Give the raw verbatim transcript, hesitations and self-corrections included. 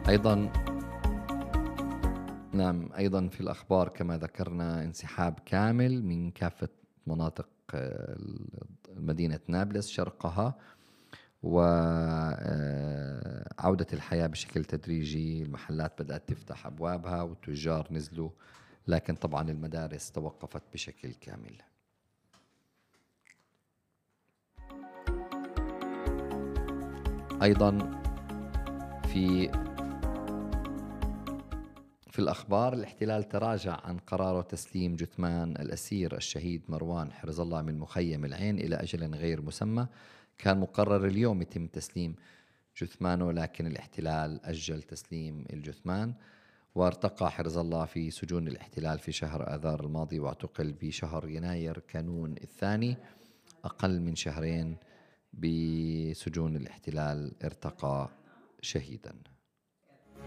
أيضا نعم، أيضا في الأخبار كما ذكرنا انسحاب كامل من كافة مناطق آه، مدينة نابلس شرقها، وعودة الحياة بشكل تدريجي. المحلات بدأت تفتح أبوابها والتجار نزلوا، لكن طبعا المدارس توقفت بشكل كامل. أيضا في في الأخبار، الاحتلال تراجع عن قراره تسليم جثمان الأسير الشهيد مروان حرز الله من مخيم العين إلى أجل غير مسمى. كان مقرر اليوم يتم تسليم جثمانه، لكن الاحتلال أجل تسليم الجثمان، وارتقى حرز الله في سجون الاحتلال في شهر آذار الماضي، واعتقل بشهر يناير كانون الثاني. أقل من شهرين بسجون الاحتلال ارتقى شهيداً.